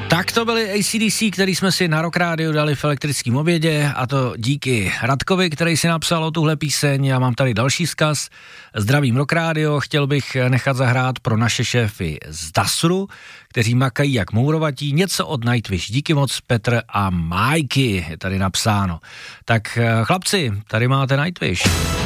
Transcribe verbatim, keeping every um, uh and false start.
Tak to byly A C D C, který jsme si na Rock Radio dali v elektrickém obědě, a to díky Radkovi, který si napsal o tuhle píseň. Já mám tady další vzkaz. Zdravím Rock Radio, chtěl bych nechat zahrát pro naše šéfy z Dasru, kteří makají jak mourovatí, něco od Nightwish. Díky moc, Petr a Majky, je tady napsáno. Tak chlapci, tady máte Nightwish.